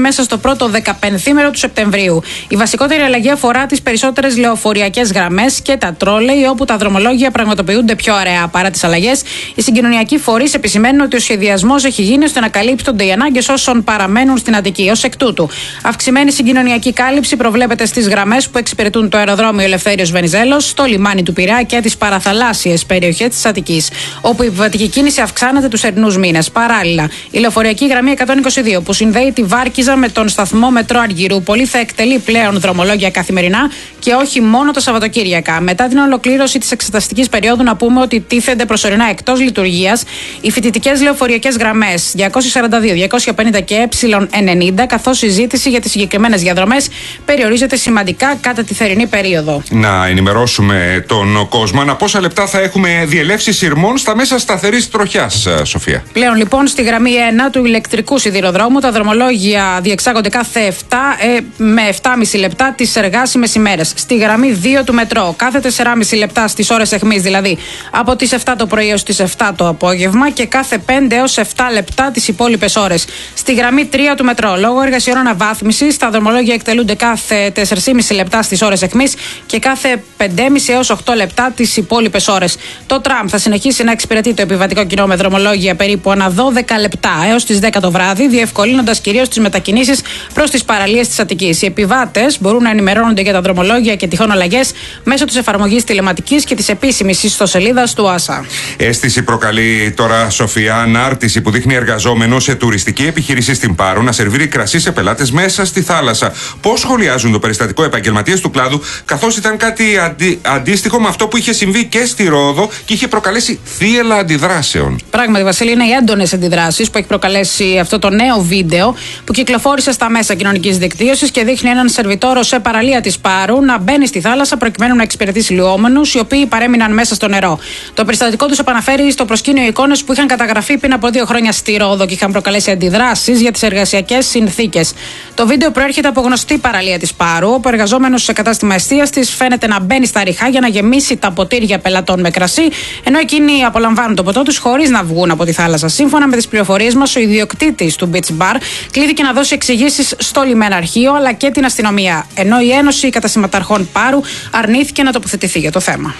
μέσα στο πρώτο 15ήμερο του Σεπτεμβρίου. Η βασικότερη αλλαγή αφορά τις περισσότερες λεωφοριακές γραμμές και τα τρόλεϊ, όπου τα δρομολόγια πραγματοποιούνται πιο αραιά. Παρά τις αλλαγές, οι συγκοινωνιακοί φορείς επισημαίνουν ότι ο σχεδιασμός έχει γίνει ώστε να καλύπτονται οι ανάγκες όσων παραμένουν στην Αττική. Ως εκ τούτου, αυξημένη συγκοινωνιακή κάλυψη προβλέπεται στις γραμμές που εξυπηρετούν το αεροδρόμιο Ελευθέριος Βενιζέλος, το λιμάνι του Πειραιά και τις παραθαλάσσιες περιοχές της Αττικής, όπου η επιβατική κίνηση αυξάνεται τους ερνούς μήνες. Παράλληλα, η λεωφοριακή γραμμή 122 που συνδέει τη Βάρκιζα με τον σταθμό μετρό Αργυρούπολη θα εκτελεί πλέον δρομολόγια καθημερινά και όχι μόνο τα Σαββατοκύριακα. Μετά την ολοκλήρωση της εξεταστικής περίοδου, να πούμε ότι τίθενται προσωρινά εκτός λειτουργίας οι φοιτητικές λεωφοριακές γραμμές 242, 250 και ε90, καθώς η ζήτηση για τις συγκεκριμένες διαδρομές περιορίζεται σημαντικά κατά τη θερινή περίοδο. Να ενημερώσουμε τον κόσμο ανά πόσα λεπτά θα έχουμε διελεύσεις σειρμών στα μέσα σταθερής τροχιάς, Σοφία. Πλέον λοιπόν στη γραμμή 1 του ηλεκτρικού σιδηροδρόμου τα δρομολόγια διεξάγονται κάθε 7 με 7,5 λεπτά τις εργάσιμες ημέρες. Στη γραμμή 2 του μετρό κάθε 4,5 λεπτά στις ώρες αιχμής, δηλαδή από τις 7 το πρωί έως τις 7 το απόγευμα, και κάθε 5 έως 7 λεπτά τις υπόλοιπες ώρες. Στη γραμμή 3 του μετρό, λόγω εργασιών αναβάθμισης, τα δρομολόγια εκτελούνται κάθε 4,5 λεπτά στις ώρες αιχμής και κάθε 5,5 έως 8 λεπτά τις υπόλοιπες ώρες. Το τραμ θα συνεχίσει να εξυπηρετεί το επιβατικό κοινό με δρομολόγια περίπου ανά 12 λεπτά έως τις 10 το βράδυ, διευκολύνοντας κυρίως τις μετακινήσεις προς τις παραλίες της Αττικής. Οι επιβάτες μπορούν να ενημερώνονται για τα δρομολόγια και τυχόν αλλαγές μέσω της εφαρμογής τηλεματικής και της επίσημης ιστοσελίδας του ΆΣΑ. Αίσθηση προκαλεί τώρα, Σοφία, ανάρτηση που δείχνει εργαζόμενο σε τουριστική επιχείρηση στην Πάρο να σερβίρει κρασί σε πελάτες μέσα στη θάλασσα. Πώς σχολιάζουν το περιστατικό επαγγελματίες του κλάδου, καθώς ήταν κάτι αντίστοιχο με αυτό που είχε συμβεί και στη Ρόδο και είχε προκαλέσει θύελλα αντιδράσεων. Πράγματι, Βασίλη, είναι οι έντονες αντιδράσεις που έχει προκαλέσει αυτό το νέο βίντεο που κυκλοφόρησε στα μέσα κοινωνικής δικτύωσης και δείχνει έναν σερβιτόρο σε παραλία της Πάρου να μπαίνει στη θάλασσα προκειμένου να εξυπηρετήσει λιώμενους οι οποίοι παρέμειναν μέσα στο νερό. Το περιστατικό τους επαναφέρει στο προσκήνιο εικόνες που είχαν καταγραφεί πριν από 2 χρόνια στη Ρόδο και είχαν προκαλέσει αντιδράσεις για τις εργασιακές συνθήκες. Το βίντεο προέρχεται από γνωστή παραλία της Πάρου, όπου ο εργαζόμενος σε κατάστημα εστίας της φαίνεται να μπαίνει στα ριχά για να γεμίσει τα ποτήρια πελατών με κρασί, ενώ εκείνοι απολαμβάνουν το ποτό τους χωρίς να βγουν από τη θάλασσα. Σύμφωνα με τις πληροφορίες μας, ο ιδιοκτήτης του Beach Bar κλήθηκε να δώσει εξηγήσεις στο λιμεναρχείο αλλά και την αστυνομία, ενώ η Ένωση Καταστηματαρχών Πάρου αρνήθηκε να τοποθετηθεί για το θέμα.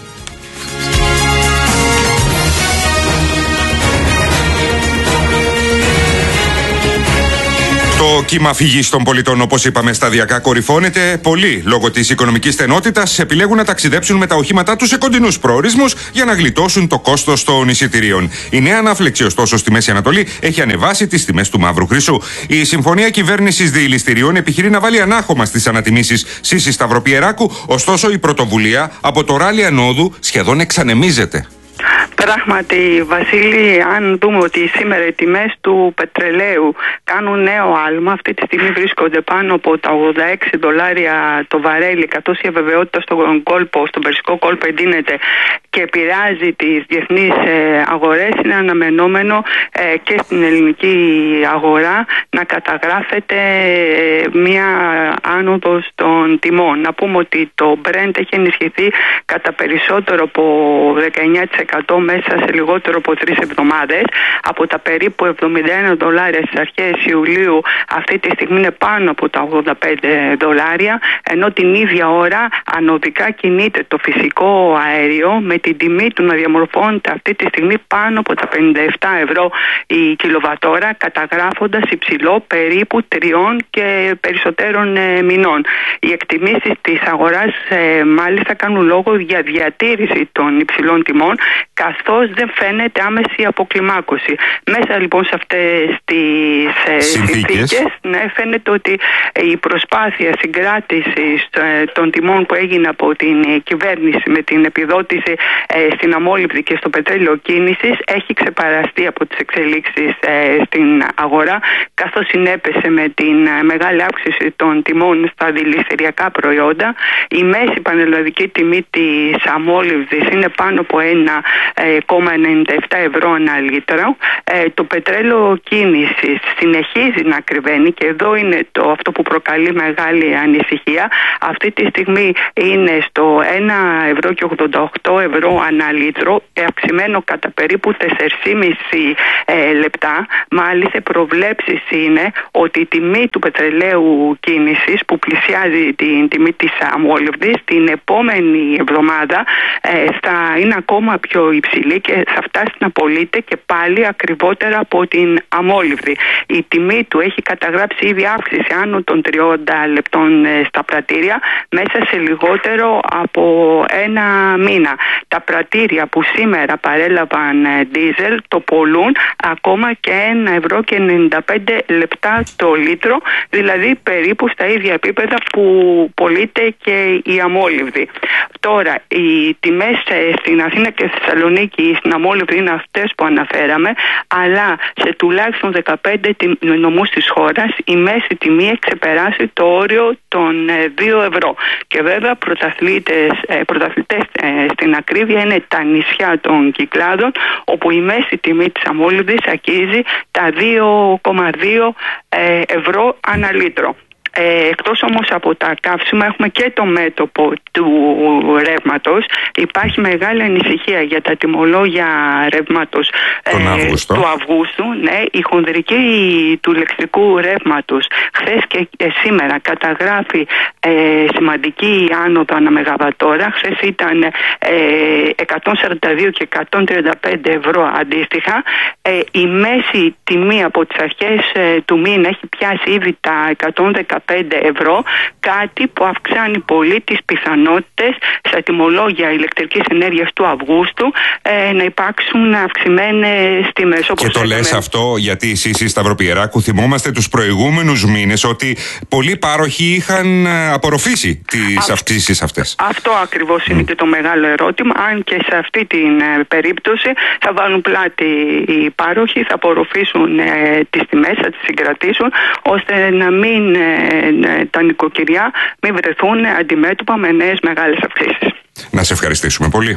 Το κύμα φυγής των πολιτών, όπως είπαμε, σταδιακά κορυφώνεται. Πολλοί, λόγω της οικονομικής στενότητας, επιλέγουν να ταξιδέψουν με τα οχήματά τους σε κοντινούς προορισμούς για να γλιτώσουν το κόστος των εισιτηρίων. Η νέα ανάφλεξη, ωστόσο, στη Μέση Ανατολή έχει ανεβάσει τις τιμές του μαύρου χρυσού. Η Συμφωνία Κυβέρνησης Διηληστηρίων επιχειρεί να βάλει ανάχωμα στις ανατιμήσεις Σύσης Σταυροπιεράκου, ωστόσο η πρωτοβουλία από το ράλι ανόδου σχεδόν εξανεμίζεται. Πράγματι, Βασίλη, αν δούμε ότι σήμερα οι τιμές του πετρελαίου κάνουν νέο άλμα, αυτή τη στιγμή βρίσκονται πάνω από τα $86 το βαρέλι, καθώς η αβεβαιότητα στον Περσικό κόλπο εντείνεται και επηρεάζει τις διεθνείς αγορές, είναι αναμενόμενο και στην ελληνική αγορά να καταγράφεται μία άνοδος των τιμών. Να πούμε ότι το Brent έχει ενισχυθεί κατά περισσότερο από 19% μέσα σε λιγότερο από 3 εβδομάδες. Από τα περίπου $71 στις αρχές Ιουλίου, αυτή τη στιγμή είναι πάνω από τα $85, ενώ την ίδια ώρα ανωδικά κινείται το φυσικό αέριο με την τιμή του να διαμορφώνεται αυτή τη στιγμή πάνω από τα €57 η κιλοβατόρα, καταγράφοντας υψηλό περίπου 3 και περισσότερων μηνών. Οι εκτιμήσεις της αγοράς μάλιστα κάνουν λόγο για διατήρηση των υψηλών τιμών, καθώς δεν φαίνεται άμεση αποκλιμάκωση. Μέσα λοιπόν σε αυτές τις συνθήκες, ναι, φαίνεται ότι η προσπάθεια συγκράτησης των τιμών που έγινε από την κυβέρνηση με την επιδότηση στην αμόλυβδη και στο πετρέλαιο κίνησης έχει ξεπαραστεί από τις εξελίξεις στην αγορά, καθώς συνέπεσε με την μεγάλη αύξηση των τιμών στα δηληστηριακά προϊόντα. Η μέση πανελλαδική τιμή της αμόλυβδης είναι πάνω από ευρώ ανά λίτρο. Το πετρέλαιο κίνησης συνεχίζει να ακριβένει και εδώ είναι αυτό που προκαλεί μεγάλη ανησυχία. Αυτή τη στιγμή είναι στο 1,88 ευρώ ανά λίτρο, αυξημένο κατά περίπου 4,5 λεπτά. Μάλιστα, οι προβλέψεις είναι ότι η τιμή του πετρελαίου κίνησης που πλησιάζει την τιμή της αμόλυβδης την επόμενη εβδομάδα θα είναι ακόμα πιο υψηλή και θα φτάσει να πωλείται και πάλι ακριβότερα από την αμόλυβδη. Η τιμή του έχει καταγράψει ήδη αύξηση άνω των 30 λεπτών στα πρατήρια μέσα σε λιγότερο από ένα μήνα. Τα πρατήρια που σήμερα παρέλαβαν ντίζελ το πολλούν ακόμα και 1,95 ευρώ το λίτρο, δηλαδή περίπου στα ίδια επίπεδα που πωλείται και η αμόλυβδη. Τώρα, οι τιμές στην Αθήνα και στη Θεσσαλονίκη στην αμόλυβδη είναι αυτές που αναφέραμε, αλλά σε τουλάχιστον 15 νομούς της χώρας η μέση τιμή έχει ξεπεράσει το όριο των 2 ευρώ. Και βέβαια πρωταθλητές στην ακρίβεια είναι τα νησιά των Κυκλάδων, όπου η μέση τιμή της αμόλυβδης αγγίζει τα 2,2 ευρώ ανά λίτρο. Εκτός όμως από τα καύσιμα έχουμε και το μέτωπο του ρεύματος. Υπάρχει μεγάλη ανησυχία για τα τιμολόγια ρεύματος του Αυγούστου. Ναι, η χονδρική του ηλεκτρικού ρεύματος χθες και σήμερα καταγράφει σημαντική άνοδο ανά μεγαβατόρα. Χθες ήταν 142 και 135 ευρώ αντίστοιχα. Η μέση τιμή από τις αρχές του μήνα έχει πιάσει ήδη τα 115 ευρώ, κάτι που αυξάνει πολύ τις πιθανότητες στα τιμολόγια ηλεκτρικής ενέργειας του Αυγούστου να υπάρξουν αυξημένες τιμές. Και το λες αυτό γιατί εσείς, Σταυροπιεράκου, θυμόμαστε τους προηγούμενους μήνες ότι πολλοί πάροχοι είχαν απορροφήσει τις αυξήσεις αυτές. Αυτό ακριβώς είναι και το μεγάλο ερώτημα. Αν και σε αυτή την περίπτωση θα βάλουν πλάτη οι πάροχοι, θα απορροφήσουν τις τιμές, θα τις συγκρατήσουν, ώστε να μην τα νοικοκυριά μην βρεθούν αντιμέτωπα με νέες μεγάλες αυξήσεις. Να σε ευχαριστήσουμε πολύ.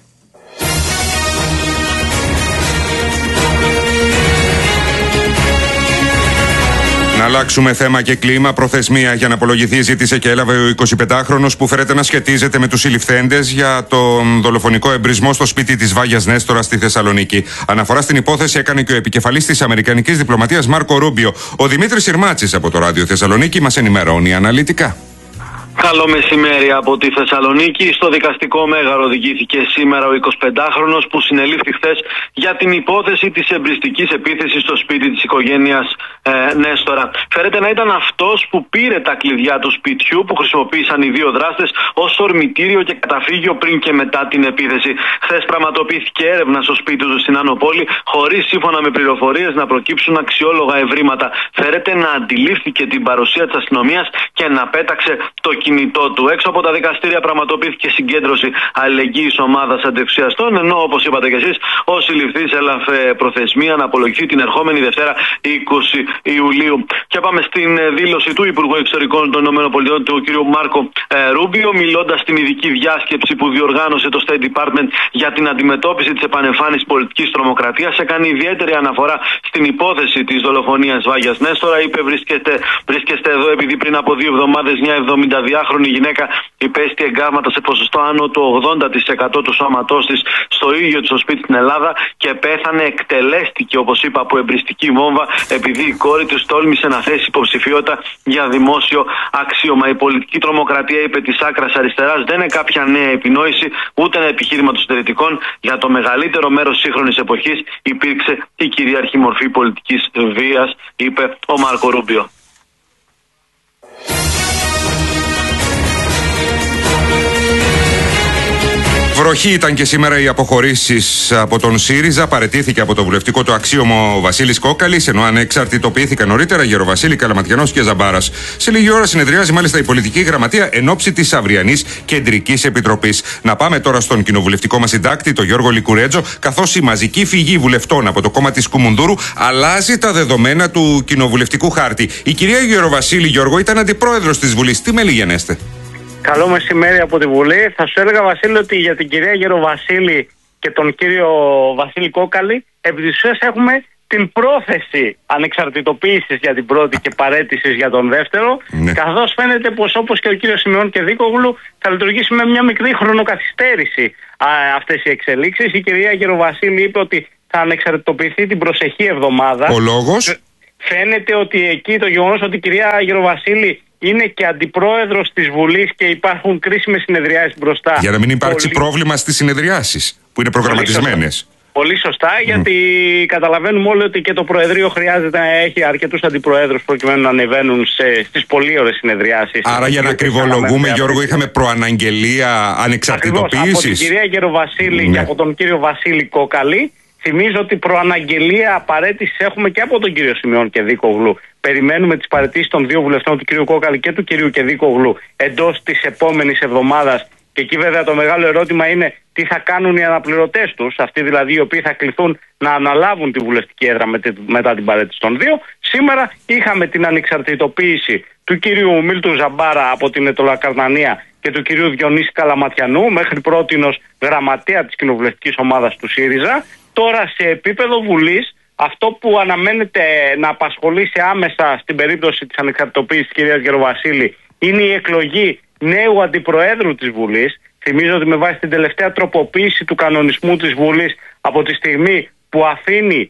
Να αλλάξουμε θέμα και κλίμα. Προθεσμία για να απολογηθεί ζήτησε και έλαβε ο 25χρονος που φέρεται να σχετίζεται με τους συλληφθέντες για τον δολοφονικό εμπρισμό στο σπίτι της Βάγιας Νέστορα στη Θεσσαλονίκη. Αναφορά στην υπόθεση έκανε και ο επικεφαλής της Αμερικανικής Διπλωματίας Μάρκο Ρούμπιο. Ο Δημήτρης Συρμάτσης από το Ράδιο Θεσσαλονίκη μας ενημερώνει αναλυτικά. Καλό μεσημέρι από τη Θεσσαλονίκη. Στο δικαστικό μέγαρο οδηγήθηκε σήμερα ο 25χρονος που συνελήφθη χθες για την υπόθεση της εμπριστικής επίθεσης στο σπίτι της οικογένειας Νέστορα. Φέρεται να ήταν αυτός που πήρε τα κλειδιά του σπιτιού που χρησιμοποίησαν οι δύο δράστες ως ορμητήριο και καταφύγιο πριν και μετά την επίθεση. Χθες πραγματοποιήθηκε έρευνα στο σπίτι του στην Άνω Πόλη, χωρίς σύμφωνα με πληροφορίες να προκύψουν αξιόλογα ευρήματα. Φέρεται να αντιλήφθηκε την παρουσία της αστυνομίας και να πέταξε το κινητό του. Έξω από τα δικαστήρια πραγματοποιήθηκε συγκέντρωση αλληλεγγύης ομάδας αντιεξουσιαστών, ενώ όπως είπατε και εσείς, ο συλληφθής έλαβε προθεσμία να απολογηθεί την ερχόμενη Δευτέρα 20 Ιουλίου. Και πάμε στην δήλωση του Υπουργού Εξωτερικών των ΗΠΑ, του κ. Μάρκο Ρούμπιο, μιλώντας στην ειδική διάσκεψη που διοργάνωσε το State Department για την αντιμετώπιση της επανεμφάνισης πολιτικής τρομοκρατίας. Έκανε ιδιαίτερη αναφορά στην υπόθεση της δολοφονίας Βάγιας Νέστορα. Είπε: βρίσκεστε εδώ επειδή πριν από 2 εβδομάδες μια 72χρονη γυναίκα υπέστη εγκάβματα σε ποσοστό άνω του 80% του σώματός της στο ίδιο της σπίτι στην Ελλάδα και πέθανε, εκτελέστηκε όπως είπα από εμπριστική βόμβα επειδή η κόρη του τόλμησε να θέσει υποψηφιότητα για δημόσιο αξίωμα. Η πολιτική τρομοκρατία, είπε, της άκρας αριστεράς δεν είναι κάποια νέα επινόηση ούτε ένα επιχείρημα των συντηρητικών. Για το μεγαλύτερο μέρος της σύγχρονης εποχής υπήρξε η κυρίαρχη μορφή πολιτικής βίας, είπε ο Μάρκο Ρούμπιο. Βροχή ήταν και σήμερα οι αποχωρήσεις από τον ΣΥΡΙΖΑ. Παραιτήθηκε από το βουλευτικό του αξίωμο ο Βασίλης Κόκαλης, ενώ ανεξαρτητοποιήθηκαν νωρίτερα Γεροβασίλη, Καλαματιανός και Ζαμπάρας. Σε λίγη ώρα συνεδριάζει μάλιστα η πολιτική γραμματεία εν ώψη της αυριανής Κεντρικής Επιτροπής. Να πάμε τώρα στον κοινοβουλευτικό μας συντάκτη, τον Γιώργο Λικουρέτζο, καθώς η μαζική φυγή βουλευτών από το κόμμα της Κουμουνδούρου αλλάζει τα δεδομένα του κοινοβουλευτικού χάρτη. Η κυρία Γεροβασίλη, Γιώργο, ήταν αντιπρόεδρος της Βουλής. Τι μέλη γενέστε? Καλό μεσημέρι από τη Βουλή. Θα σου έλεγα, Βασίλη, ότι για την κυρία Γεροβασίλη και τον κύριο Βασίλη Κόκαλη, επί της ουσίας έχουμε την πρόθεση ανεξαρτητοποίησης για την πρώτη και παραίτησης για τον δεύτερο, καθώς φαίνεται πως, όπως και ο κύριος Σιμεών και Δίκογλου, θα λειτουργήσει με μια μικρή χρονοκαθυστέρηση αυτές οι εξελίξεις. Η κυρία Γεροβασίλη είπε ότι θα ανεξαρτητοποιηθεί την προσεχή εβδομάδα. Ο λόγος? Φαίνεται ότι εκεί το γεγονός ότι η κυρία Γεροβασίλη είναι και αντιπρόεδρος της Βουλής και υπάρχουν κρίσιμες συνεδριάσεις μπροστά. Για να μην υπάρξει πρόβλημα στις συνεδριάσεις που είναι προγραμματισμένες. Πολύ σωστά, γιατί καταλαβαίνουμε όλοι ότι και το Προεδρείο χρειάζεται να έχει αρκετούς αντιπροέδρους προκειμένου να ανεβαίνουν στις πολύ ώρες συνεδριάσεις. Άρα, για να ακριβολογούμε, Γιώργο, είχαμε προαναγγελία ανεξαρτητοποίησης. Από την κυρία Γεροβασίλη και από τον κύριο Βασίλη Κόκαλη. Θυμίζω ότι προαναγγελία παραίτησης έχουμε και από τον κύριο Σιμεών και Δίκογλου. Περιμένουμε τις παραιτήσεις των δύο βουλευτών, του κυρίου Κόκαλη και του κυρίου Κεδίκογλου, εντός της επόμενης εβδομάδας. Και εκεί βέβαια το μεγάλο ερώτημα είναι τι θα κάνουν οι αναπληρωτές τους, αυτοί δηλαδή οι οποίοι θα κληθούν να αναλάβουν τη βουλευτική έδρα μετά την παραίτηση των δύο. Σήμερα είχαμε την ανεξαρτητοποίηση του κυρίου Μίλτου Ζαμπάρα από την Ετωλακαρνανία και του κυρίου Διονύση Καλαματιανού, μέχρι πρότινος γραμματέα της κοινοβουλευτικής ομάδας του ΣΥΡΙΖΑ. Τώρα σε επίπεδο Βουλής, αυτό που αναμένεται να απασχολήσει άμεσα στην περίπτωση της ανεξαρτητοποίησης της κυρίας Γεροβασίλη είναι η εκλογή νέου αντιπροέδρου της Βουλής. Θυμίζω ότι με βάση την τελευταία τροποποίηση του κανονισμού της Βουλής, από τη στιγμή που αφήνει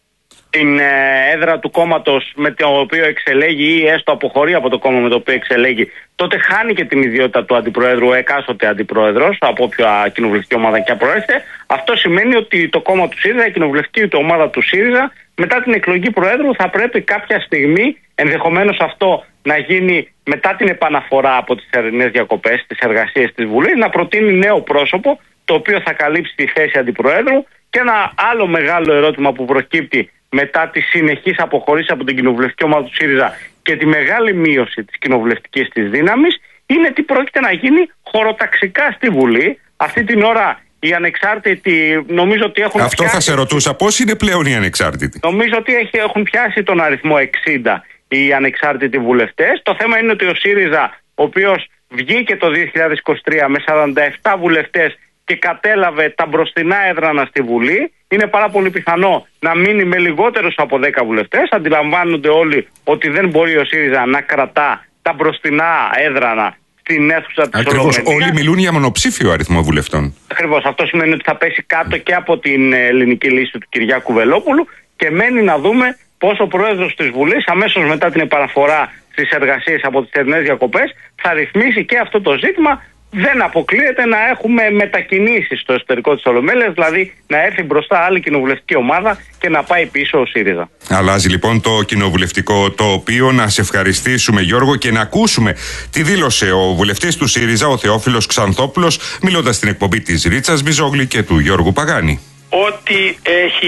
την έδρα του κόμματος με το οποίο εξελέγει ή έστω αποχωρεί από το κόμμα με το οποίο εξελέγει, τότε χάνει και την ιδιότητα του αντιπροέδρου ο εκάστοτε αντιπρόεδρος, από όποια κοινοβουλευτική ομάδα και προέρχεται. Αυτό σημαίνει ότι το κόμμα του ΣΥΡΙΖΑ, η κοινοβουλευτική ομάδα του ΣΥΡΙΖΑ, μετά την εκλογή προέδρου θα πρέπει κάποια στιγμή, ενδεχομένως αυτό να γίνει μετά την επαναφορά από τις θερινές διακοπές, τις εργασίες της Βουλής, να προτείνει νέο πρόσωπο, το οποίο θα καλύψει τη θέση αντιπροέδρου. Και ένα άλλο μεγάλο ερώτημα που προκύπτει μετά τη συνεχής αποχωρήση από την κοινοβουλευτική ομάδα του ΣΥΡΙΖΑ και τη μεγάλη μείωση της κοινοβουλευτικής της δύναμης είναι τι πρόκειται να γίνει χωροταξικά στη Βουλή. Αυτή την ώρα οι ανεξάρτητοι νομίζω ότι έχουν Αυτό θα σε ρωτούσα, πώς είναι πλέον οι ανεξάρτητοι? Νομίζω ότι έχουν πιάσει τον αριθμό 60 οι ανεξάρτητοι βουλευτές. Το θέμα είναι ότι ο ΣΥΡΙΖΑ, ο οποίος βγήκε το 2023 με 47 βουλευτές και κατέλαβε τα μπροστινά έδρανα στη Βουλή, είναι πάρα πολύ πιθανό να μείνει με λιγότερους από 10 βουλευτές. Αντιλαμβάνονται όλοι ότι δεν μπορεί ο ΣΥΡΙΖΑ να κρατά τα μπροστινά έδρανα στην αίθουσα της Ολομέλειας. Ακριβώς, όλοι μιλούν για μονοψήφιο αριθμό βουλευτών. Ακριβώς, αυτό σημαίνει ότι θα πέσει κάτω και από την ελληνική λύση του Κυριάκου Βελόπουλου και μένει να δούμε πώς ο πρόεδρος της Βουλής αμέσως μετά την επαναφορά στις εργασίες από τις θερινές διακοπές θα ρυθμίσει και αυτό το ζήτημα. Δεν αποκλείεται να έχουμε μετακινήσεις στο εσωτερικό της Ολομέλειας, δηλαδή να έρθει μπροστά άλλη κοινοβουλευτική ομάδα και να πάει πίσω ο ΣΥΡΙΖΑ. Αλλάζει λοιπόν το κοινοβουλευτικό τοπίο. Να σε ευχαριστήσουμε, Γιώργο, και να ακούσουμε τι δήλωσε ο βουλευτής του ΣΥΡΙΖΑ, ο Θεόφιλος Ξανθόπουλος, μιλώντας στην εκπομπή της Ρίτσας Μπιζόγλη και του Γιώργου Παγάνη. Ό,τι έχει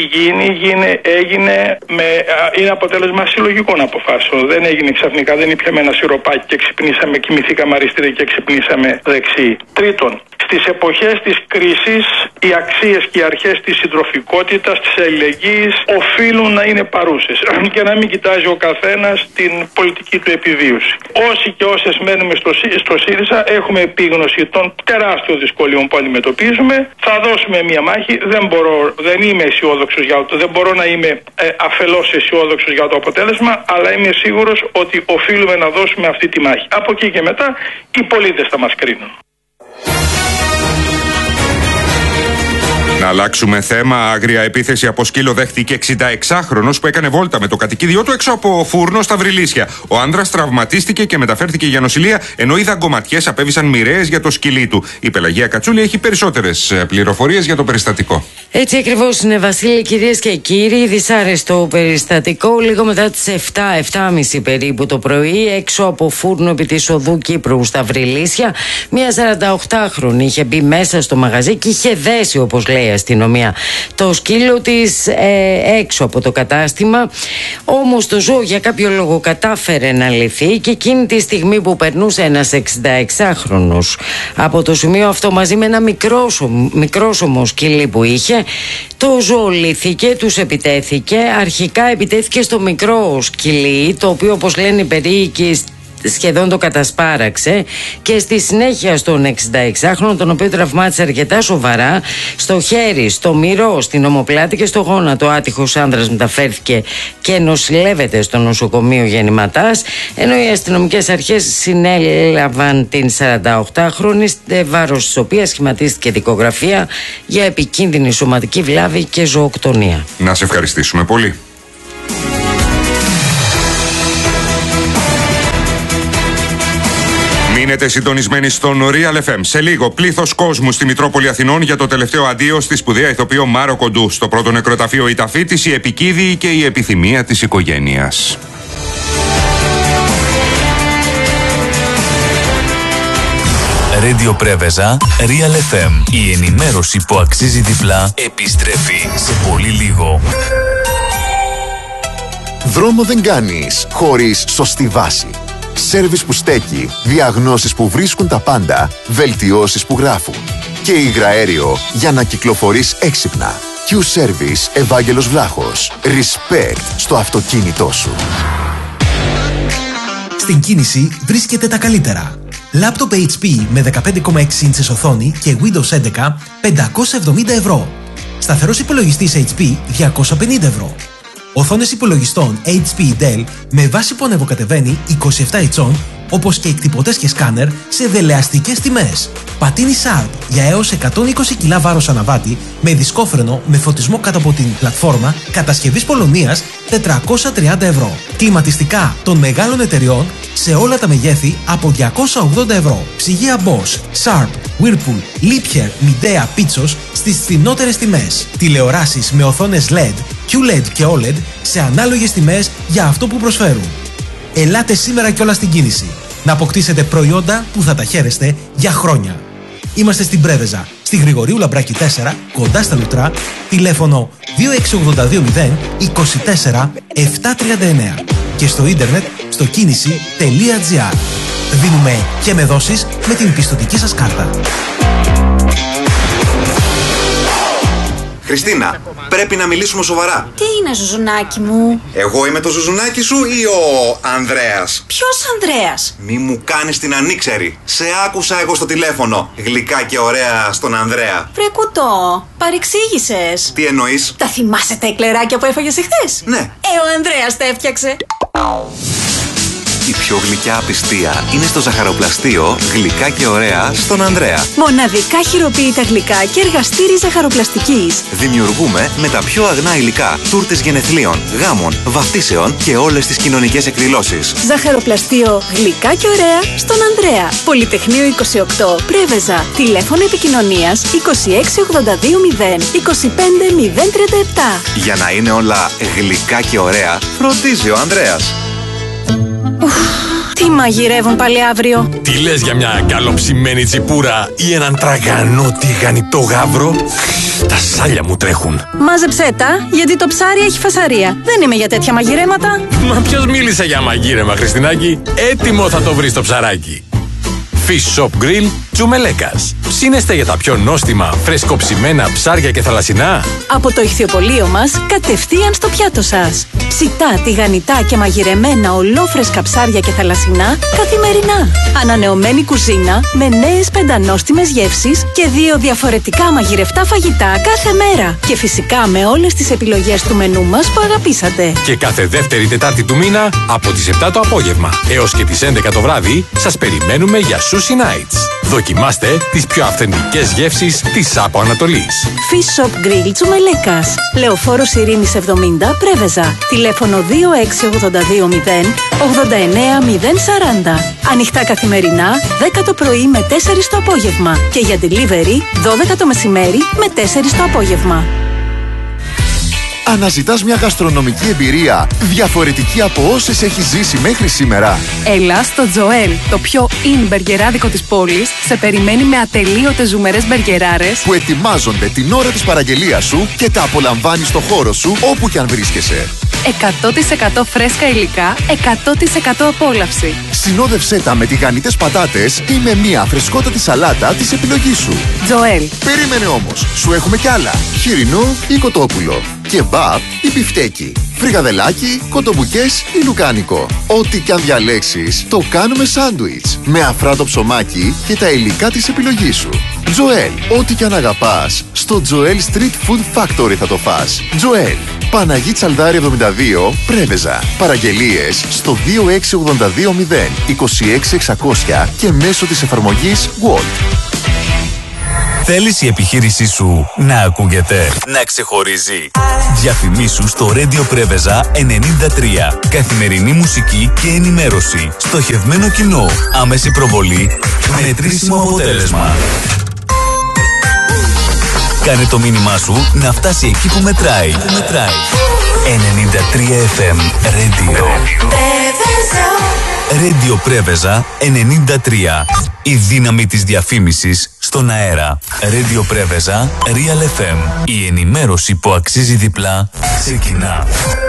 έγινε είναι αποτέλεσμα συλλογικών αποφάσεων. Δεν έγινε ξαφνικά, δεν ήπιαμε ένα σιροπάκι και ξυπνήσαμε, κοιμηθήκαμε αριστεροί και ξυπνήσαμε δεξιοί. Τρίτον, στις εποχές της κρίσης οι αξίες και οι αρχές της συντροφικότητας, της αλληλεγγύης οφείλουν να είναι παρούσες και να μην κοιτάζει ο καθένας την πολιτική του επιβίωση. Όσοι και όσες μένουμε στο ΣΥΡΙΖΑ έχουμε επίγνωση των τεράστιων δυσκολιών που αντιμετωπίζουμε. Θα δώσουμε μια μάχη. Δεν είμαι αισιόδοξος δεν μπορώ να είμαι αφελώς αισιόδοξος για το αποτέλεσμα, αλλά είμαι σίγουρος ότι οφείλουμε να δώσουμε αυτή τη μάχη. Από εκεί και μετά οι πολίτες θα μας κρίνουν. Να αλλάξουμε θέμα. Άγρια επίθεση από σκύλο δέχτηκε 66χρονος που έκανε βόλτα με το κατοικίδιό του έξω από φούρνο στα Βρυλίσια. Ο άνδρας τραυματίστηκε και μεταφέρθηκε για νοσηλεία, ενώ οι δαγκωματιές απέβησαν μοιραίες για το σκυλί του. Η Πελαγία Κατσούλη έχει περισσότερες πληροφορίες για το περιστατικό. Έτσι ακριβώς είναι, Βασίλη, κυρίες και κύριοι. Δυσάρεστο περιστατικό λίγο μετά τις 7:30 περίπου το πρωί, έξω από φούρνο επί της οδού Κύπρου στα Βρυλίσια. Μια 48χρονη είχε μπει μέσα στο μαγαζί και είχε δέσει, όπως λέει η αστυνομία, το σκύλο της έξω από το κατάστημα. Όμως το ζώο για κάποιο λόγο κατάφερε να λυθεί και εκείνη τη στιγμή που περνούσε ένας 66χρονος από το σημείο αυτό μαζί με ένα μικρόσωμο σκυλί που είχε, το ζώο λύθηκε, τους επιτέθηκε. Αρχικά επιτέθηκε στο μικρό σκυλί, το οποίο, όπως λένε οι περίοικοι, σχεδόν το κατασπάραξε και στη συνέχεια στον 66χρονο, τον οποίο τραυμάτισε αρκετά σοβαρά στο χέρι, στο μυρό, στην ομοπλάτη και στο γόνατο. Ο άτυχος άνδρας μεταφέρθηκε και νοσηλεύεται στο νοσοκομείο Γεννηματάς, ενώ οι αστυνομικές αρχές συνέλαβαν την 48χρονη, βάρος της οποίας σχηματίστηκε δικογραφία για επικίνδυνη σωματική βλάβη και ζωοκτονία. Να σε ευχαριστήσουμε πολύ. Μείνετε συντονισμένοι στον Real FM. Σε λίγο, πλήθος κόσμου στη Μητρόπολη Αθηνών για το τελευταίο αντίο στη σπουδαία ηθοποιό Μάρο Κοντού. Στο πρώτο νεκροταφείο η ταφή της, η επικίδη και η επιθυμία της οικογένειας. Radio Πρέβεζα, Real FM. Η ενημέρωση που αξίζει διπλά επιστρέφει σε πολύ λίγο. Δρόμο δεν κάνεις χωρίς σωστή βάση. Σέρβις που στέκει, διαγνώσεις που βρίσκουν τα πάντα, βελτιώσεις που γράφουν. Και υγραέριο για να κυκλοφορείς έξυπνα. Q-Service Ευάγγελος Βλάχος. Respect στο αυτοκίνητό σου. Στην κίνηση βρίσκεται τα καλύτερα. Λάπτοπ HP με 15,6 ίντσες οθόνη και Windows 11 570 ευρώ. Σταθερός υπολογιστής HP 250 ευρώ. Οθόνες υπολογιστών HP Dell με βάση που ανεβοκατεβαίνει 27 ετσών, όπως και εκτυπωτές και σκάνερ σε δελεαστικές τιμές. Πατίνι Sharp για έως 120 κιλά βάρος αναβάτη με δισκόφρενο με φωτισμό κάτω από την πλατφόρμα, κατασκευής Πολωνίας 430 ευρώ. Κλιματιστικά των μεγάλων εταιριών σε όλα τα μεγέθη από 280 ευρώ. Ψυγεία Bosch, Sharp, Whirlpool, Liebherr, Midea, Pitsos στις φθηνότερες τιμές. Τηλεοράσεις με οθόνες LED, QLED και OLED σε ανάλογες τιμές για αυτό που προσφέρουν. Ελάτε σήμερα κιόλας στην κίνηση να αποκτήσετε προϊόντα που θα τα χαίρεστε για χρόνια. Είμαστε στην Πρέβεζα, στη Γρηγορίου Λαμπράκη 4, κοντά στα Λουτρά, τηλέφωνο 26820 24 739 και στο ίντερνετ στο κίνηση.gr. Δίνουμε και με δόσεις με την πιστωτική σας κάρτα. Χριστίνα, πρέπει να μιλήσουμε σοβαρά. Τι είναι, Ζουζουνάκι μου? Εγώ είμαι το Ζουζουνάκι σου ή ο Ανδρέας? Ποιος Ανδρέας? Μη μου κάνεις την ανήξερη. Σε άκουσα εγώ στο τηλέφωνο. Γλυκά και ωραία στον Ανδρέα. Βρε κουτό, παρεξήγησες. Τι εννοείς? Τα θυμάσαι τα εκλεράκια που έφαγες εχθές? Ναι. Ο Ανδρέας τα έφτιαξε. Η πιο γλυκιά απιστία είναι στο ζαχαροπλαστείο Γλυκά και ωραία στον Ανδρέα. Μοναδικά χειροποίητα γλυκά και εργαστήρι ζαχαροπλαστικής. Δημιουργούμε με τα πιο αγνά υλικά τούρτες γενεθλίων, γάμων, βαφτίσεων και όλες τις κοινωνικές εκδηλώσεις. Ζαχαροπλαστείο Γλυκά και ωραία στον Ανδρέα. Πολυτεχνείο 28, Πρέβεζα. Τηλέφωνο επικοινωνίας 26820 25037. Για να είναι όλα γλυκά και ωραία, φροντίζει ο Ανδρέας. Τι μαγειρεύουν πάλι αύριο? Τι λες για μια καλοψημένη τσιπούρα ή έναν τραγανό τηγανιτό γάβρο? Τα σάλια μου τρέχουν. Μάζεψέ τα, γιατί το ψάρι έχει φασαρία. Δεν είμαι για τέτοια μαγειρέματα. Μα ποιος μίλησε για μαγείρεμα, Χριστινάκη? Έτοιμο θα το βρεις το ψαράκι. Fish Shop Grill Τσουμελέκας. Ψήνεστε για τα πιο νόστιμα, φρεσκοψημένα ψάρια και θαλασσινά? Από το ηχθιοπωλείο μας, κατευθείαν στο πιάτο σας. Ψητά, τηγανιτά και μαγειρεμένα ολόφρεσκα ψάρια και θαλασσινά καθημερινά. Ανανεωμένη κουζίνα με νέες πεντανόστιμες γεύσεις και 2 διαφορετικά μαγειρευτά φαγητά κάθε μέρα. Και φυσικά με όλες τις επιλογές του μενού μας που αγαπήσατε. Και κάθε δεύτερη Τετάρτη του μήνα από τις 7 το απόγευμα έως και τις 11 το βράδυ σας περιμένουμε για Sushi Nights. Δοκιμάστε τις πιο αυθεντικές γεύσεις της Άπο Ανατολής. Fish Shop Grill Τσουμελέκας. Λεωφόρος Ειρήνης 70, Πρέβεζα. Τηλέφωνο 26820 89040. Ανοιχτά καθημερινά 10 το πρωί με 4 το απόγευμα. Και για delivery 12 το μεσημέρι με 4 το απόγευμα. Αναζητάς μια γαστρονομική εμπειρία διαφορετική από όσες έχεις ζήσει μέχρι σήμερα? Έλα στο Τζοέλ, το πιο in μπεργκεράδικο της πόλης, σε περιμένει με ατελείωτες ζουμερές μπεργκεράρες που ετοιμάζονται την ώρα της παραγγελίας σου και τα απολαμβάνεις στο χώρο σου όπου κι αν βρίσκεσαι. 100% φρέσκα υλικά, 100% απόλαυση. Συνόδευσέ τα με τηγανιτές πατάτες ή με μια φρεσκότατη σαλάτα της επιλογής σου. Τζοέλ. Περίμενε όμως, σου έχουμε κι άλλα. Χοιρινό ή κοτόπουλο. Κεμπάπ ή μπιφτέκι. Φρικαδελάκι, κοτομπουκές ή λουκάνικο. Ό,τι κι αν διαλέξεις, το κάνουμε σάντουιτς. Με αφράτο ψωμάκι και τα υλικά της επιλογής σου. Τζοέλ. Ό,τι κι αν αγαπάς, στο Τζοέλ Street Food Factory θα το φας. Τζοέλ. Παναγί Τσαλδάρη 72, Πρέβεζα. Παραγγελίες στο 26820 26600 και μέσω της εφαρμογής Walt. Θέλεις η επιχείρησή σου να ακούγεται, να ξεχωρίζει? Διαφημίσου στο Radio Πρέβεζα 93. Καθημερινή μουσική και ενημέρωση. Στοχευμένο κοινό. Άμεση προβολή. Μετρήσιμο αποτέλεσμα. Κάνε το μήνυμά σου να φτάσει εκεί που μετράει. 93 FM Radio. Radio Πρέβεζα 93. Η δύναμη της διαφήμισης στον αέρα. Radio Πρέβεζα Real FM. Η ενημέρωση που αξίζει διπλά ξεκινά.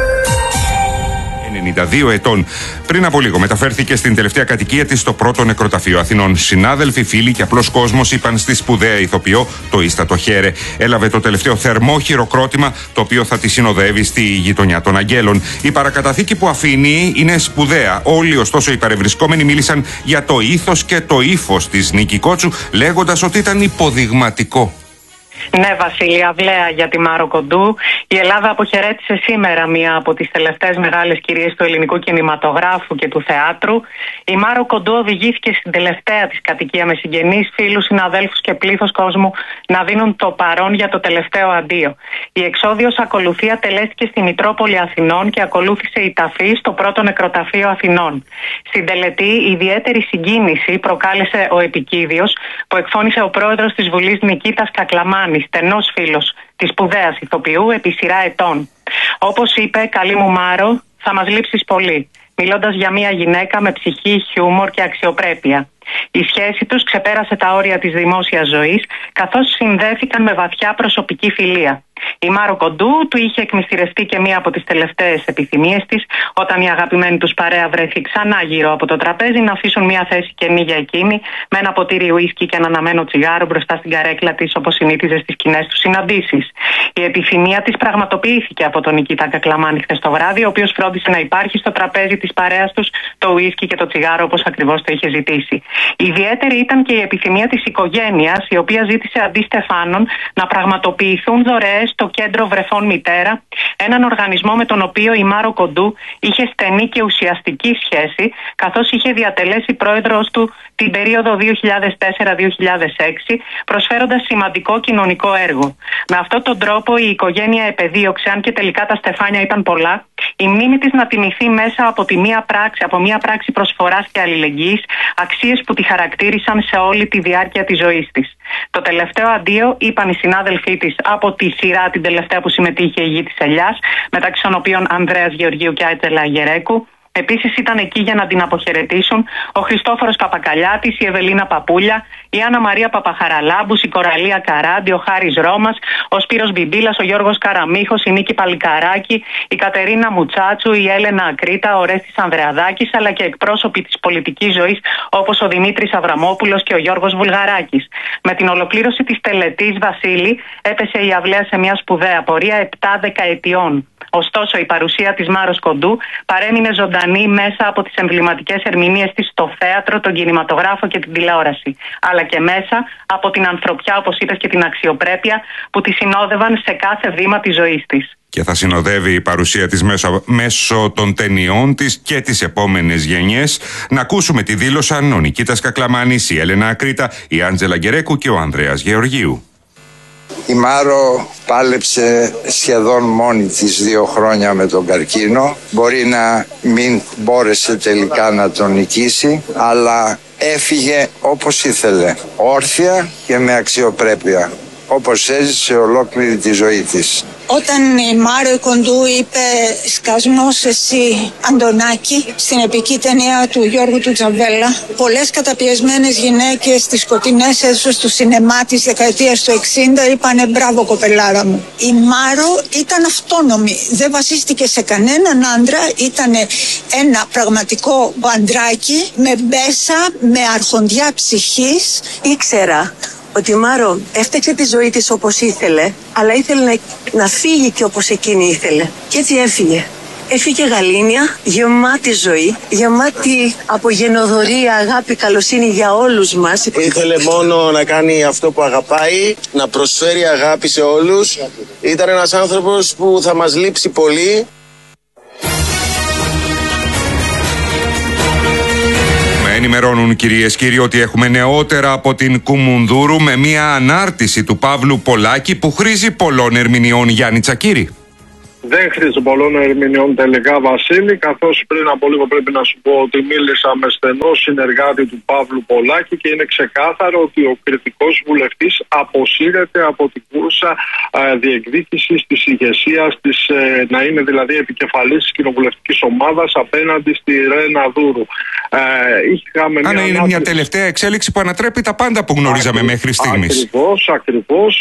92 ετών. Πριν από λίγο μεταφέρθηκε στην τελευταία κατοικία της στο πρώτο νεκροταφείο Αθηνών. Συνάδελφοι, φίλοι και απλός κόσμος είπαν στη σπουδαία ηθοποιό το ίστατο χαίρε. Έλαβε το τελευταίο θερμό χειροκρότημα, το οποίο θα τη συνοδεύει στη γειτονιά των Αγγέλων. Η παρακαταθήκη που αφήνει είναι σπουδαία. Όλοι ωστόσο οι παρευρισκόμενοι μίλησαν για το ήθος και το ύφος της Νίκη Κότσου, λέγοντας ότι ήταν υποδειγματικό. Ναι, Βασίλη, αυλαία για τη Μάρο Κοντού. Η Ελλάδα αποχαιρέτησε σήμερα μία από τις τελευταίες μεγάλες κυρίες του ελληνικού κινηματογράφου και του θεάτρου. Η Μάρο Κοντού οδηγήθηκε στην τελευταία της κατοικία με συγγενείς, φίλους, συναδέλφους και πλήθος κόσμου να δίνουν το παρόν για το τελευταίο αντίο. Η εξόδιος ακολουθία τελέστηκε στη Μητρόπολη Αθηνών και ακολούθησε η ταφή στο πρώτο νεκροταφείο Αθηνών. Στην τελετή, ιδιαίτερη συγκίνηση προκάλεσε ο επικίδιος που εκφώνησε ο πρόεδρος της Βουλής Νικήτας Κακλαμάνης, στενός φίλος της σπουδαίας ηθοποιού επί σειρά ετών. Όπως είπε, καλή μου Μάρο, θα μας λείψεις πολύ, μιλώντας για μια γυναίκα με ψυχή, χιούμορ και αξιοπρέπεια. Η σχέση τους ξεπέρασε τα όρια της δημόσιας ζωής, καθώς συνδέθηκαν με βαθιά προσωπική φιλία. Η Μάρο Κοντού του είχε εκμυστηρευτεί και μία από τις τελευταίες επιθυμίες της, όταν η αγαπημένη τους παρέα βρέθη ξανά γύρω από το τραπέζι να αφήσουν μία θέση κενή για εκείνη, με ένα ποτήρι ουίσκι και ένα αναμένο τσιγάρο μπροστά στην καρέκλα της, όπως συνήθιζε στις κοινές του συναντήσεις. Η επιθυμία της πραγματοποιήθηκε από τον Νικήτα Κακλαμάνη χθες το βράδυ, ο οποίος φρόντισε να υπάρχει στο τραπέζι της παρέας τους το ουίσκι και το τσιγάρο, όπως ακριβώς το είχε ζητήσει. Ιδιαίτερη ήταν και η επιθυμία της οικογένειας, η οποία ζήτησε αντί στεφάνων να πραγματοποιηθούν δωρεές στο Κέντρο Βρεφών Μητέρα, έναν οργανισμό με τον οποίο η Μάρο Κοντού είχε στενή και ουσιαστική σχέση, καθώς είχε διατελέσει πρόεδρος του την περίοδο 2004-2006, προσφέροντας σημαντικό κοινωνικό έργο. Με αυτόν τον τρόπο η οικογένεια επεδίωξε, αν και τελικά τα στεφάνια ήταν πολλά, η μνήμη της να τιμηθεί μέσα από μια πράξη προσφοράς και αλληλεγγύης, αξίες που τη χαρακτήρισαν σε όλη τη διάρκεια της ζωής της. Το τελευταίο αντίο είπαν οι συνάδελφοί της από τη σειρά την τελευταία που συμμετείχε η Γη της Ελιάς, μεταξύ των οποίων Ανδρέας Γεωργίου και Άτζελα Γερέκου. Επίσης ήταν εκεί για να την αποχαιρετήσουν ο Χριστόφορος Παπακαλιάτης, η Ευελίνα Παπούλια, η Άννα Μαρία Παπαχαραλάμπους, η Κοραλία Καράντη, ο Χάρης Ρώμας, ο Σπύρος Μπιμπίλας, ο Γιώργος Καραμίχος, η Νίκη Παλικαράκη, η Κατερίνα Μουτσάτσου, η Έλενα Ακρίτα, ο Ρέστης Ανδρεαδάκης, αλλά και εκπρόσωποι της πολιτικής ζωής όπως ο Δημήτρης Αβραμόπουλος και ο Γιώργος Βουλγαράκης. Με την ολοκλήρωση της τελετής, Βασίλη, έπεσε η αυλαία σε μια σπουδαία πορεία 7 δεκαετιών. Ωστόσο, η παρουσία της Μάρος Κοντού παρέμεινε ζωντανή μέσα από τις εμβληματικές ερμηνείες της στο θέατρο, τον κινηματογράφο και την τηλεόραση, αλλά και μέσα από την ανθρωπιά, όπως είπες, και την αξιοπρέπεια που τη συνόδευαν σε κάθε βήμα της ζωής της. Και θα συνοδεύει η παρουσία της μέσω των ταινιών της και τις επόμενες γενιές. Να ακούσουμε τι δήλωσαν ο Νικήτας Κακλαμάνης, η Έλενα Ακρίτα, η Άντζελα Γκερέκου και ο Ανδρέας Γεωργίου. Η Μάρο πάλεψε σχεδόν μόνη της 2 χρόνια με τον καρκίνο. Μπορεί να μην μπόρεσε τελικά να τον νικήσει, αλλά έφυγε όπως ήθελε, όρθια και με αξιοπρέπεια, όπως έζησε ολόκληρη τη ζωή της. Όταν η Μάρο Κοντού είπε «Σκασμός εσύ Αντωνάκη» στην επική ταινία του Γιώργου του Τζαβέλα, πολλές καταπιεσμένες γυναίκες στις σκοτεινές αίθουσες του σινεμά της δεκαετίας του 60 είπανε «Μπράβο κοπελάρα μου». Η Μάρο ήταν αυτόνομη, δεν βασίστηκε σε κανέναν άντρα, ήταν ένα πραγματικό μπαντράκι με μπέσα, με αρχοντιά ψυχής. Ήξερα ότι η Μάρο έφτιαξε τη ζωή της όπως ήθελε, αλλά ήθελε να φύγει και όπως εκείνη ήθελε. Και έτσι έφυγε. Έφυγε γαλήνια, γεμάτη ζωή, γεμάτη από γενοδορία, αγάπη, καλοσύνη για όλους μας. Ήθελε μόνο να κάνει αυτό που αγαπάει, να προσφέρει αγάπη σε όλους. Ήταν ένας άνθρωπος που θα μας λείψει πολύ. Ενημερώνουν κυρίες και κύριοι ότι έχουμε νεότερα από την Κουμουνδούρου με μια ανάρτηση του Παύλου Πολάκη που χρήζει πολλών ερμηνειών. Γιάννη Τσακύρη. Δεν χρήζει πολλών ερμηνειών τελικά, Βασίλη, καθώς πριν από λίγο πρέπει να σου πω ότι μίλησα με στενό συνεργάτη του Παύλου Πολάκη και είναι ξεκάθαρο ότι ο κριτικός βουλευτής αποσύρεται από την κούρσα διεκδίκησης της ηγεσίας της, να είναι δηλαδή επικεφαλής της κοινοβουλευτικής ομάδας απέναντι στη Ρένα Δούρου. Είναι μια τελευταία εξέλιξη που ανατρέπει τα πάντα που γνωρίζαμε μέχρι στιγμής. Ακριβώς.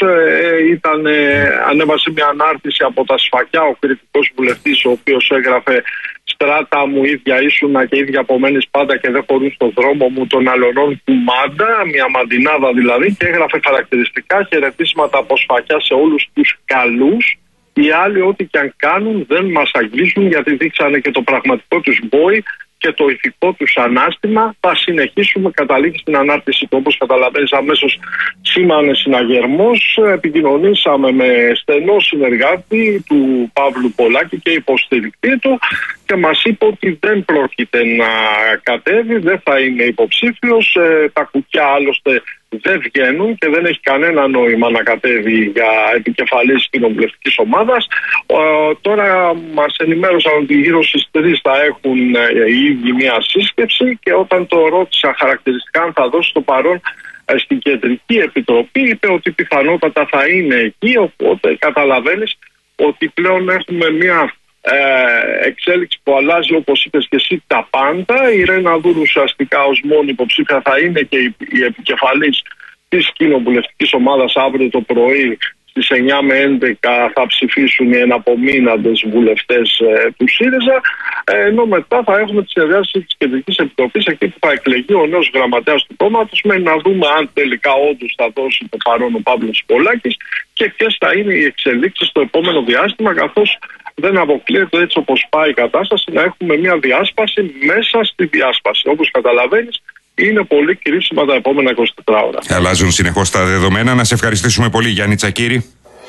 Ανέβασε μια ανάρτηση από τα σφακιά ο κριτικός βουλευτής, ο οποίος έγραφε «Στράτα μου ίδια ήσουνα και ίδια απομένεις πάντα και δεν χωρούν στον δρόμο μου των αλωνών κουμάντα», μια μαντινάδα δηλαδή, και έγραφε χαρακτηριστικά χαιρετίσματα από σφακιά σε όλους τους καλούς. Οι άλλοι ό,τι και αν κάνουν δεν μας αγγίζουν, γιατί δείξανε και το πραγματικό τους μπόι και το ηθικό τους ανάστημα. Θα συνεχίσουμε, καταλήγει στην ανάρτηση του. Όπως καταλαβαίνεις, αμέσως σήμανε συναγερμός. Επικοινωνήσαμε με στενό συνεργάτη του Παύλου Πολάκη και υποστηρικτή του και μας είπε ότι δεν πρόκειται να κατέβει, δεν θα είναι υποψήφιος. Τα κουκιά άλλωστε δεν βγαίνουν και δεν έχει κανένα νόημα να κατέβει για επικεφαλής κοινοβουλευτικής ομάδας. Τώρα μας ενημέρωσαν ότι γύρω στις 3 θα έχουν οι ίδιοι μια σύσκεψη και όταν το ρώτησα χαρακτηριστικά αν θα δώσει το παρόν στην Κεντρική Επιτροπή, είπε ότι πιθανότατα θα είναι εκεί, οπότε καταλαβαίνεις ότι πλέον έχουμε μια εξέλιξη που αλλάζει, όπως είπες και εσύ, τα πάντα. Η Ρένα Δούρου ουσιαστικά ως μόνη υποψήφια θα είναι και η επικεφαλής της κοινοβουλευτικής ομάδας αύριο το πρωί στις 9 με 11 θα ψηφίσουν οι εναπομείναντες βουλευτές του ΣΥΡΙΖΑ, ενώ μετά θα έχουμε τη συνεδρίαση της Κεντρικής Επιτροπής, εκεί που θα εκλεγεί ο νέος γραμματέας του κόμματος, με να δούμε αν τελικά όντως θα δώσει το παρόν ο Παύλος Πολάκης και ποιες θα είναι οι εξελίξεις στο επόμενο διάστημα, καθώς δεν αποκλείεται, έτσι όπως πάει η κατάσταση, να έχουμε μια διάσπαση μέσα στη διάσπαση. Όπως καταλαβαίνεις, είναι πολύ κρίσιμα τα επόμενα 24 ώρα. Αλλάζουν συνεχώς τα δεδομένα. Να σε ευχαριστήσουμε πολύ, Γιάννη Τσακύρη.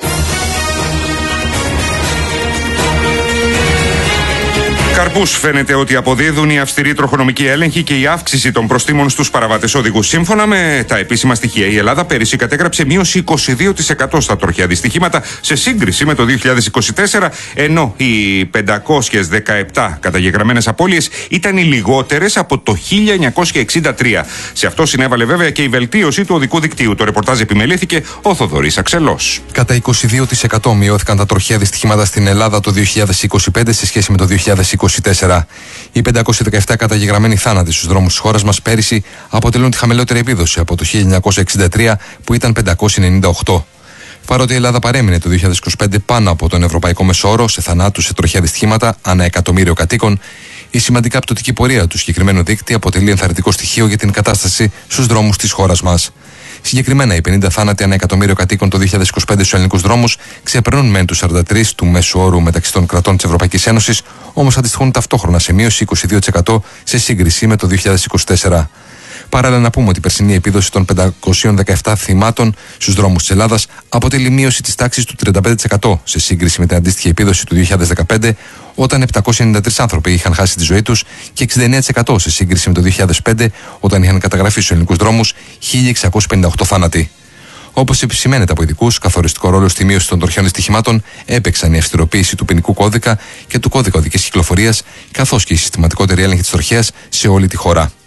Καρπούς φαίνεται ότι αποδίδουν οι αυστηροί τροχονομικοί έλεγχοι και η αύξηση των προστίμων στους παραβατές οδηγούς. Σύμφωνα με τα επίσημα στοιχεία, η Ελλάδα πέρυσι κατέγραψε μείωση 22% στα τροχαία δυστυχήματα σε σύγκριση με το 2024, ενώ οι 517 καταγεγραμμένες απώλειες ήταν οι λιγότερες από το 1963. Σε αυτό συνέβαλε βέβαια και η βελτίωση του οδικού δικτύου. Το ρεπορτάζ επιμελήθηκε ο Θοδωρής Αξελός. Κατά 22% μειώθηκαν τα τροχαία δυστυχήματα στην Ελλάδα το 2025 σε σχέση με το 2024. Οι 517 καταγεγραμμένοι θάνατοι στους δρόμους της χώρας μας πέρυσι αποτελούν τη χαμηλότερη επίδοση από το 1963 που ήταν 598. Παρότι η Ελλάδα παρέμεινε το 2025 πάνω από τον ευρωπαϊκό μεσόωρο σε θανάτους σε τροχαία δυστυχήματα ανά εκατομμύριο κατοίκων, η σημαντικά πτωτική πορεία του συγκεκριμένου δείκτη αποτελεί ενθαρρυντικό στοιχείο για την κατάσταση στους δρόμους της χώρας μας. Συγκεκριμένα, οι 50 θάνατοι ανά εκατομμύριο κατοίκων το 2025 στους ελληνικούς δρόμους ξεπερνούν μεν τους 43 του μέσου όρου μεταξύ των κρατών της Ευρωπαϊκής Ένωσης, όμως αντιστοιχούν ταυτόχρονα σε μείωση 22% σε σύγκριση με το 2024. Παράλληλα, να πούμε ότι η περσινή επίδοση των 517 θυμάτων στους δρόμους της Ελλάδας αποτελεί μείωση της τάξης του 35% σε σύγκριση με την αντίστοιχη επίδοση του 2015, όταν 793 άνθρωποι είχαν χάσει τη ζωή τους, και 69% σε σύγκριση με το 2005, όταν είχαν καταγραφεί στους ελληνικούς δρόμους 1.658 θάνατοι. Όπως επισημαίνεται από ειδικούς, καθοριστικό ρόλο στη μείωση των τροχαίων δυστυχημάτων έπαιξαν η αυστηροποίηση του ποινικού κώδικα και του κώδικα οδικής κυκλοφορίας, καθώς και η συστηματικότερη έλεγχη της τροχέας σε όλη τη χώρα.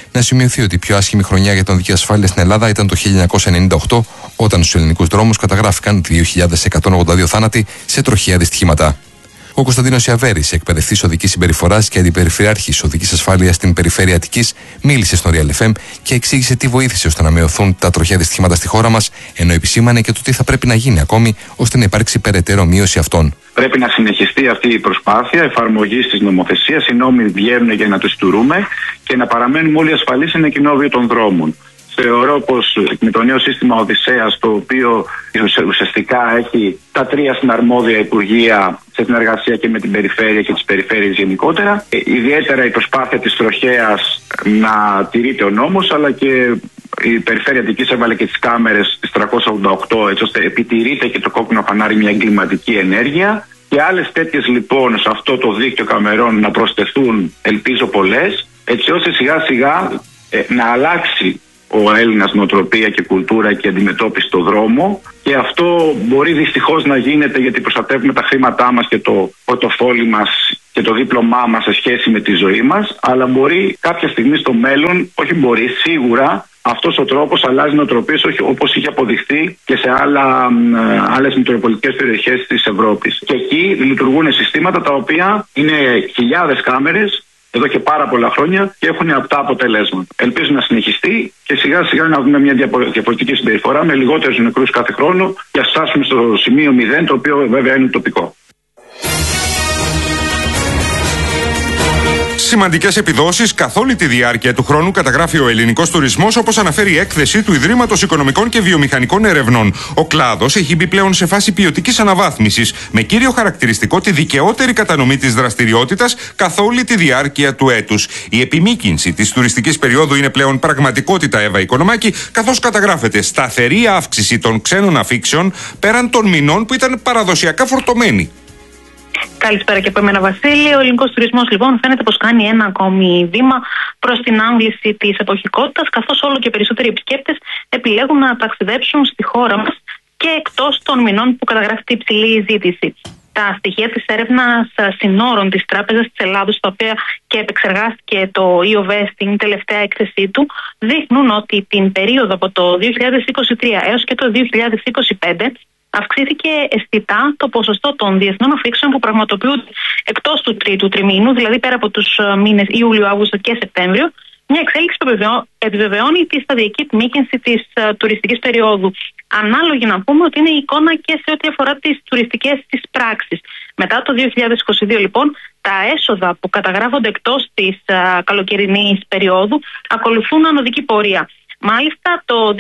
Να σημειωθεί ότι η πιο άσχημη χρονιά για την οδική ασφάλεια στην Ελλάδα ήταν το 1998, όταν στους ελληνικούς δρόμους καταγράφηκαν 2.182 θάνατοι σε τροχαία δυστυχήματα. Ο Κωνσταντίνος Ιαβέρης, εκπαιδευτής οδικής συμπεριφοράς και αντιπεριφερειάρχης οδικής ασφάλειας στην περιφέρεια Αττικής, μίλησε στον Real FM και εξήγησε τι βοήθησε ώστε να μειωθούν τα τροχαία δυστυχήματα στη χώρα μας, ενώ επισήμανε και το τι θα πρέπει να γίνει ακόμη ώστε να υπάρξει περαιτέρω μείωση αυτών. Πρέπει να συνεχιστεί αυτή η προσπάθεια εφαρμογής της νομοθεσίας. Οι νόμοι βγαίνουν για να τους τηρούμε και να παραμένουμε όλοι ασφαλείς σε ένα κοινόβιο των δρόμων. Θεωρώ πως με το νέο σύστημα Οδυσσέας, το οποίο ουσιαστικά έχει τα τρία συναρμόδια υπουργεία σε συνεργασία και με την περιφέρεια και τις περιφέρειες γενικότερα, ιδιαίτερα η προσπάθεια της τροχέας να τηρείται ο νόμος, αλλά και η περιφέρεια Αττικής έβαλε και τις κάμερες στις 388, έτσι ώστε επιτηρείται και το κόκκινο φανάρι μια εγκληματική ενέργεια. Και άλλες τέτοιες λοιπόν σε αυτό το δίκτυο καμερών να προσθεθούν, ελπίζω πολλές, έτσι ώστε σιγά σιγά να αλλάξει ο Έλληνας νοοτροπία και κουλτούρα και αντιμετώπιση στο δρόμο, και αυτό μπορεί δυστυχώς να γίνεται γιατί προστατεύουμε τα χρήματά μας και το πορτοφόλι μας και το δίπλωμά μας σε σχέση με τη ζωή μας, αλλά μπορεί κάποια στιγμή στο μέλλον, όχι μπορεί, σίγουρα αυτός ο τρόπος αλλάζει νοοτροπίες, όπως είχε αποδειχθεί και σε άλλες μητροπολιτικές περιοχές της Ευρώπης. Και εκεί λειτουργούν συστήματα τα οποία είναι χιλιάδες κάμερες εδώ και πάρα πολλά χρόνια και έχουν απτά αποτελέσματα. Ελπίζω να συνεχιστεί και σιγά σιγά να δούμε μια διαφορετική συμπεριφορά με λιγότερους νεκρούς κάθε χρόνο και να φτάσουμε στο σημείο 0, το οποίο βέβαια είναι τοπικό. Σημαντικές επιδόσεις καθ' όλη τη διάρκεια του χρόνου καταγράφει ο ελληνικός τουρισμός, όπως αναφέρει η έκθεση του Ιδρύματος Οικονομικών και Βιομηχανικών Ερευνών. Ο κλάδος έχει μπει πλέον σε φάση ποιοτικής αναβάθμισης, με κύριο χαρακτηριστικό τη δικαιότερη κατανομή της δραστηριότητας καθ' όλη τη διάρκεια του έτους. Η επιμήκυνση της τουριστικής περίοδου είναι πλέον πραγματικότητα, Εύα Οικονομάκη, καθώς καταγράφεται σταθερή αύξηση των ξένων αφήξεων πέραν των μηνών που ήταν παραδοσιακά φορτωμένοι. Καλησπέρα και από εμένα, Βασίλη. Ο ελληνικός τουρισμός, λοιπόν, φαίνεται πως κάνει ένα ακόμη βήμα προς την άμβληση της εποχικότητας, καθώς όλο και περισσότεροι επισκέπτες επιλέγουν να ταξιδέψουν στη χώρα μας και εκτός των μηνών που καταγράφεται υψηλή ζήτηση. Τα στοιχεία της έρευνας συνόρων της Τράπεζας της Ελλάδος, τα οποία και επεξεργάστηκε το ΙΟΒΕ στην τελευταία έκθεσή του, δείχνουν ότι την περίοδο από το 2023 έως και το 2025 αυξήθηκε αισθητά το ποσοστό των διεθνών αφήξεων που πραγματοποιούνται εκτός του τρίτου τριμήνου, δηλαδή πέρα από τους μήνες Ιούλιο, Αύγουστο και Σεπτέμβριο, μια εξέλιξη που επιβεβαιώνει τη σταδιακή επιμήκυνση της τουριστικής περίοδου. Ανάλογη να πούμε ότι είναι η εικόνα και σε ό,τι αφορά τις τουριστικές της πράξεις. Μετά το 2022, λοιπόν, τα έσοδα που καταγράφονται εκτός της καλοκαιρινής περίοδου ακολουθούν ανωδική πορεία. Μάλιστα, το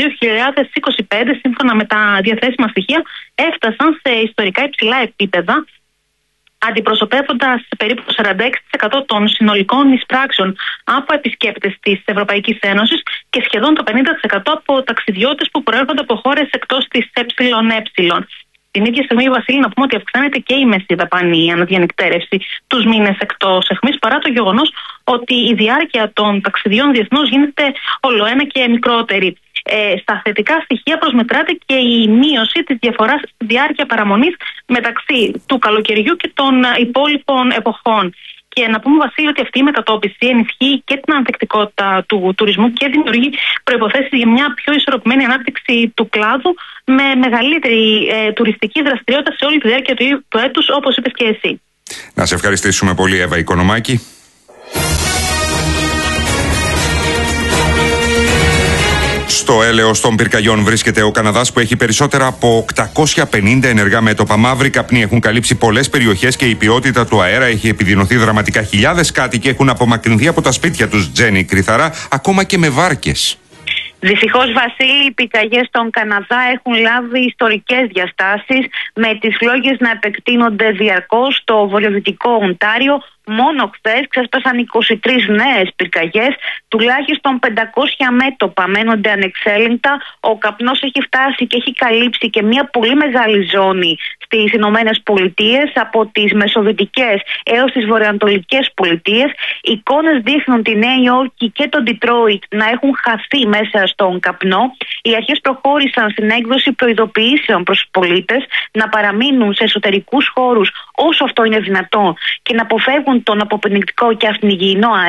2025, σύμφωνα με τα διαθέσιμα στοιχεία, έφτασαν σε ιστορικά υψηλά επίπεδα, αντιπροσωπεύοντας περίπου 46% των συνολικών εισπράξεων από επισκέπτες της Ευρωπαϊκής Ένωσης και σχεδόν το 50% από ταξιδιώτες που προέρχονται από χώρες εκτός της ΕΕ. Την ίδια στιγμή, Βασίλη, να πούμε ότι αυξάνεται και η μέση δαπάνη αναδιανυκτέρευση τους μήνες εκτός αιχμής, παρά το γεγονός ότι η διάρκεια των ταξιδιών διεθνώς γίνεται ολοένα και μικρότερη. Στα θετικά στοιχεία προσμετράται και η μείωση της διαφοράς στη διάρκεια παραμονής μεταξύ του καλοκαιριού και των υπόλοιπων εποχών. Και να πούμε, Βασίλη, ότι αυτή η μετατόπιση ενισχύει και την ανθεκτικότητα του τουρισμού και δημιουργεί προϋποθέσεις για μια πιο ισορροπημένη ανάπτυξη του κλάδου με μεγαλύτερη τουριστική δραστηριότητα σε όλη τη διάρκεια του έτους, όπως είπες και εσύ. Να σε ευχαριστήσουμε πολύ, Εύα Οικονομάκη. Στο έλεος των πυρκαγιών βρίσκεται ο Καναδάς, που έχει περισσότερα από 850 ενεργά μέτωπα. Μαύροι καπνοί έχουν καλύψει πολλές περιοχές και η ποιότητα του αέρα έχει επιδεινωθεί δραματικά. Χιλιάδες κάτοικοι έχουν απομακρυνθεί από τα σπίτια τους, Τζένι Κρυθαρά, ακόμα και με βάρκες. Δυστυχώς, Βασίλη, οι πυρκαγιές στον Καναδά έχουν λάβει ιστορικές διαστάσεις, με τις φλόγες να επεκτείνονται διαρκώς στο βορειοδυτικό Οντάριο. Μόνο χθες ξέσπασαν 23 νέες πυρκαγιές, τουλάχιστον 500 μέτωπα μένονται ανεξέλεγκτα. Ο καπνός έχει φτάσει και έχει καλύψει και μια πολύ μεγάλη ζώνη στις Ηνωμένες Πολιτείες, από τις μεσοδυτικές έως τις βορειοανατολικές πολιτείες. Οι εικόνες δείχνουν τη Νέα Υόρκη και το Ντιτρόιτ να έχουν χαθεί μέσα στον καπνό. Οι αρχές προχώρησαν στην έκδοση προειδοποιήσεων προς τους πολίτες να παραμείνουν σε εσωτερικούς χώρους όσο αυτό είναι δυνατό και να αποφεύγουν τον αποπνικτικό και αυτηνυγιεινό αέρα.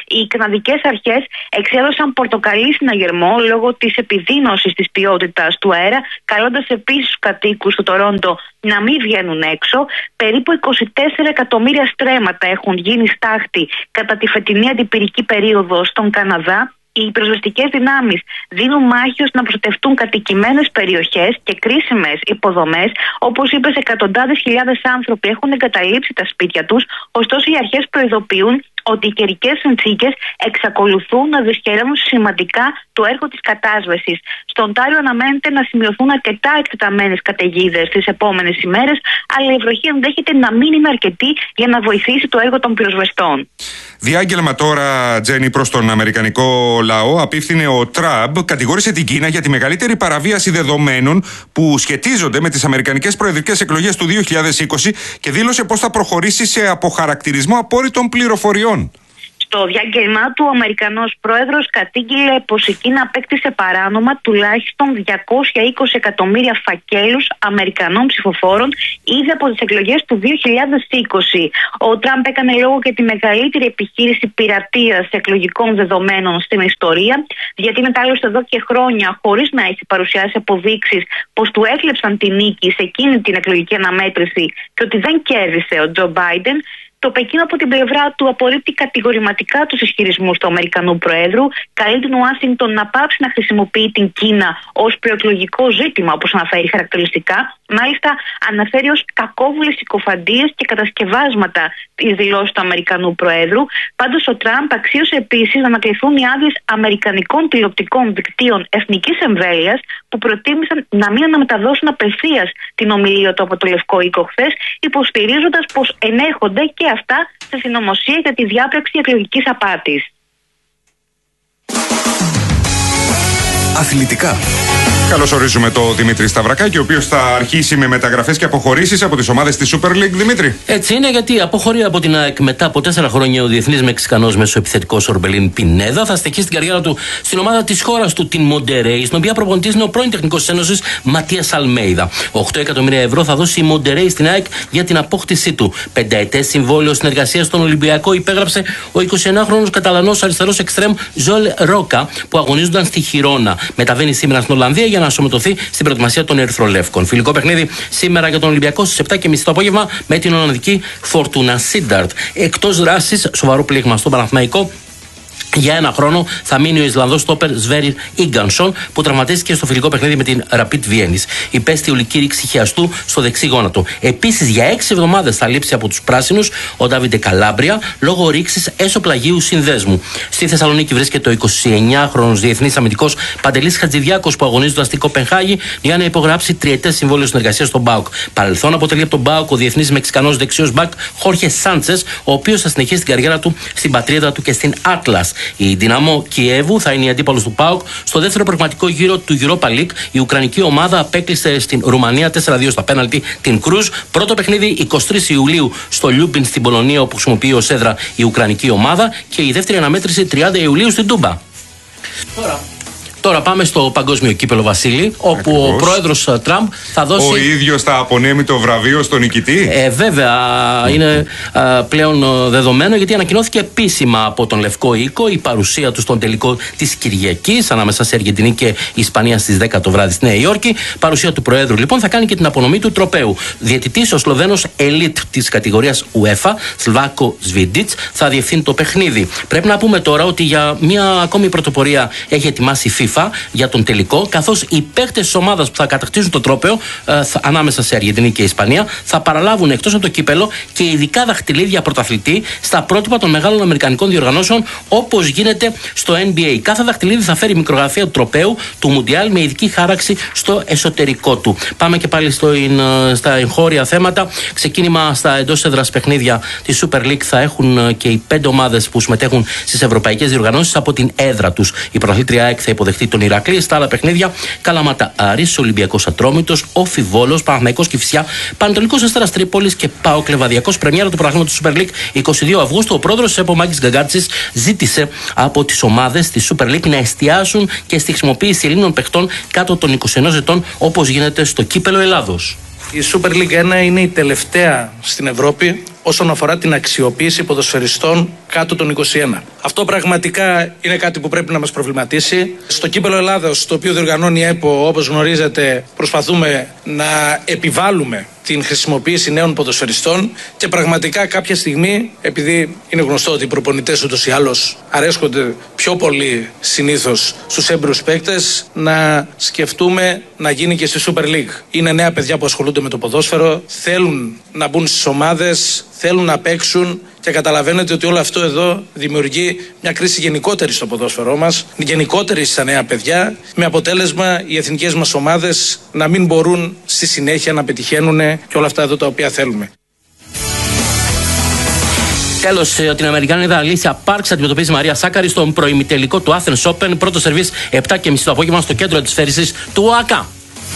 Οι καναδικές αρχές εξέδωσαν πορτοκαλί συναγερμό λόγω της επιδείνωσης της ποιότητας του αέρα, καλώντας επίσης τους κατοίκους του Τορόντο να μην βγαίνουν έξω. Περίπου 24 εκατομμύρια στρέμματα έχουν γίνει στάχτη κατά τη φετινή αντιπυρική περίοδο στον Καναδά. Οι πυροσβεστικές δυνάμεις δίνουν μάχη ώστε να προστατευτούν κατοικημένες περιοχές και κρίσιμες υποδομές. Όπως είπες, εκατοντάδες χιλιάδες άνθρωποι έχουν εγκαταλείψει τα σπίτια τους, ωστόσο οι αρχές προειδοποιούν ότι οι καιρικές συνθήκες εξακολουθούν να δυσχεραίνουν σημαντικά το έργο της κατάσβεσης. Στο Οντάριο αναμένεται να σημειωθούν αρκετά εκτεταμένες καταιγίδες τις επόμενες ημέρες, αλλά η βροχή ενδέχεται να μην είναι αρκετή για να βοηθήσει το έργο των πυροσβεστών. Διάγγελμα τώρα, Τζένι, προς τον αμερικανικό λαό απίφθινε ο Τραμπ, κατηγόρησε την Κίνα για τη μεγαλύτερη παραβίαση δεδομένων που σχετίζονται με τις αμερικανικές προεδρικές εκλογές του 2020 και δήλωσε πως θα προχωρήσει σε αποχαρακτηρισμό απόρριτων πληροφοριών. Στο διάγγελμά του, ο Αμερικανός πρόεδρος κατήγγειλε πως η Κίνα απέκτησε παράνομα τουλάχιστον 220 εκατομμύρια φακέλους Αμερικανών ψηφοφόρων ήδη από τις εκλογές του 2020. Ο Τραμπ έκανε λόγο για τη μεγαλύτερη επιχείρηση πειρατείας εκλογικών δεδομένων στην ιστορία. Διατείνεται άλλωστε εδώ και χρόνια χωρίς να έχει παρουσιάσει αποδείξεις πως του έκλεψαν τη νίκη σε εκείνη την εκλογική αναμέτρηση και ότι δεν κέρδισε ο Τζο Μπάιντεν. Το Πεκίνο από την πλευρά του απορρίπτει κατηγορηματικά τους ισχυρισμούς του Αμερικανού Προέδρου, καλεί την Ουάσιγκτον να πάψει να χρησιμοποιεί την Κίνα ως προεκλογικό ζήτημα, όπως αναφέρει χαρακτηριστικά. Μάλιστα, αναφέρει ως κακόβουλες συκοφαντίες και κατασκευάσματα τις δηλώσεις του Αμερικανού Προέδρου. Πάντως, ο Τραμπ αξίωσε επίσης να ανακληθούν οι άδειες αμερικανικών τηλεοπτικών δικτύων εθνικής εμβέλειας που προτίμησαν να μην αναμεταδώσουν απευθείας την ομιλία του από το Λευκό Οίκο χθες, υποστηρίζοντας πως ενέχονται και αυτά σε συνωμοσία για τη διάπραξη εκλογικής απάτης. Αθλητικά. Καλώς ορίζουμε τον Δημήτρη Σταυρακάκη, ο οποίος θα αρχίσει με μεταγραφές και αποχωρήσεις από τις ομάδες της Super League. Δημήτρη. Έτσι είναι, γιατί αποχωρεί από την ΑΕΚ μετά από 4 χρόνια ο διεθνής Μεξικανός μεσοεπιθετικός Ορμπελίν Πινέδα. Θα στεκεί στην καριέρα του στην ομάδα της χώρας του, την Μοντερέι, στην οποία προπονητής είναι ο πρώην τεχνικός της Ένωσης Ματίας Αλμέιδα. 8 εκατομμύρια ευρώ θα δώσει η Μοντερέι στην ΑΕΚ για την απόκτησή του. 5ετές συμβόλαιο συνεργασίας στον Ολυμπιακό υπέγραψε ο 21χρονος Καταλανός αριστερός εξτρέμ Ζολ Ρόκα, που αγωνίζονταν στη Χιρόνα. Μεταβαίνει σήμερα στην Ολλανδία για να ασωματωθεί στην προετοιμασία των Ερυθρολεύκων. Φιλικό παιχνίδι σήμερα για τον Ολυμπιακό στις 7:30 το απόγευμα με την Ολλανδική Φορτούνα Σίνταρτ. Εκτός δράσης, σοβαρό πλήγμα στον Παναθηναϊκό. Για ένα χρόνο θα μείνει ο Ισλανδός στόπερ Σβέρι Ίγκανσον, που τραυματίστηκε στο φιλικό παιχνίδι με την Rapid Βιέννης. Υπέστη ολική ρήξη χιαστού στο δεξί γόνατο. Επίσης, για 6 εβδομάδες θα λείψει από τους πράσινους ο Ντάβιντε Καλάμπρια λόγω ρήξης έσωπλαγίου συνδέσμου. Στη Θεσσαλονίκη βρίσκεται ο 29χρονος διεθνής αμυντικός Παντελής Χατζηδιάκος, που αγωνίζονταν στην Κοπενχάγη για να υπογράψει τριετές συμβόλαιο συνεργασίας στον ΠΑΟΚ. Παρελθόν αποτελεί από τον ΠΑΟΚ ο διεθνής Μεξικανός δεξιός μπακ Χόρχε Σάντσες, ο οποίος θα συνεχίσει την καριέρα του στην πατρίδα του και στην Άτλας. Η Δυναμό Κιέβου θα είναι η αντίπαλος του ΠΑΟΚ στο δεύτερο πραγματικό γύρο του Europa League. Η Ουκρανική ομάδα απέκλεισε στην Ρουμανία 4-2 στα πέναλτι την Κρούζ. Πρώτο παιχνίδι 23 Ιουλίου στο Λιούμπιν στην Πολωνία, όπου χρησιμοποιεί ως έδρα η Ουκρανική ομάδα, και η δεύτερη αναμέτρηση 30 Ιουλίου στην Τούμπα. Τώρα πάμε στο παγκόσμιο κύπελο, Βασίλη, όπου ο πρόεδρος Τραμπ θα δώσει. Ο ίδιος θα απονέμει το βραβείο στον νικητή. Βέβαια, είναι πλέον δεδομένο, γιατί ανακοινώθηκε επίσημα από τον Λευκό Οίκο η παρουσία του στον τελικό της Κυριακής ανάμεσα σε Αργεντινή και Ισπανία στις 10 το βράδυ στη Νέα Υόρκη. Παρουσία του Προέδρου λοιπόν θα κάνει και την απονομή του τροπαίου. Διαιτητής ο Σλοβαίνος ελίτ της κατηγορίας UEFA, Σλβάκο Σβίντιτς, θα διευθύνει το παιχνίδι. Πρέπει να πούμε τώρα ότι για μια ακόμη πρωτοπορία έχει ετοιμάσει η FIFA για τον τελικό, καθώς οι παίκτες της ομάδας που θα κατακτήσουν το τρόπαιο ανάμεσα σε Αργεντινή και Ισπανία θα παραλάβουν εκτός από το κύπελο και ειδικά δαχτυλίδια πρωταθλητή στα πρότυπα των μεγάλων αμερικανικών διοργανώσεων, όπως γίνεται στο NBA. Κάθε δαχτυλίδι θα φέρει μικρογραφία του τροπαίου του Μουντιάλ με ειδική χάραξη στο εσωτερικό του. Πάμε και πάλι στα εγχώρια θέματα. Ξεκίνημα στα εντός έδρας παιχνίδια της Super League θα έχουν και οι 5 ομάδες που συμμετέχουν στις ευρωπαϊκές διοργανώσεις από την έδρα τους. Η πρωταθλήτρια ΑΕΚ θα υποδεχτεί τον Ηρακλή. Στα άλλα παιχνίδια, Καλαμάτα Άρης, Ολυμπιακός Ατρόμητος, Όφι Βόλος, Παναθηναϊκός Κηφισιά, Πανετολικός Αστέρας Τρίπολης και ΠΑΟΚ Λεβαδιακός. Πρεμιέρα του πρωταθλήματος Super League 22 Αυγούστου. Ο πρόεδρος της ΕΠΟ Μάκης Γκαγκάτσης ζήτησε από τις ομάδες της Super League να εστιάσουν και στη χρησιμοποίηση Ελλήνων παιχτών κάτω των 21 ετών, όπως γίνεται στο κύπελο Ελλάδος. Η Super League 1 είναι η τελευταία στην Ευρώπη όσον αφορά την αξιοποίηση ποδοσφαιριστών κάτω των 21. Αυτό πραγματικά είναι κάτι που πρέπει να μας προβληματίσει. Στο κύπελλο Ελλάδος, το οποίο διοργανώνει η ΕΠΟ, όπως γνωρίζετε, προσπαθούμε να επιβάλλουμε την χρησιμοποίηση νέων ποδοσφαιριστών και πραγματικά κάποια στιγμή, επειδή είναι γνωστό ότι οι προπονητές ούτως ή άλλως αρέσκονται πιο πολύ συνήθως στους έμπειρους παίκτες, να σκεφτούμε να γίνει και στη Super League. Είναι νέα παιδιά που ασχολούνται με το ποδόσφαιρο, θέλουν να μπουν στις ομάδες, θέλουν να παίξουν και καταλαβαίνετε ότι όλο αυτό εδώ δημιουργεί μια κρίση γενικότερη στο ποδόσφαιρό μας, γενικότερη στα νέα παιδιά, με αποτέλεσμα οι εθνικές μας ομάδες να μην μπορούν στη συνέχεια να πετυχαίνουν και όλα αυτά εδώ τα οποία θέλουμε. Τέλος, την Αμερικάνιδα Αλήθεια Πάρξ αντιμετωπίζει Μαρία Σάκαρη στον προημιτελικό του Athens Open. Πρώτο σερβίς 7:30 το απόγευμα στο κέντρο της φέρησης του ΟΑΚΑ.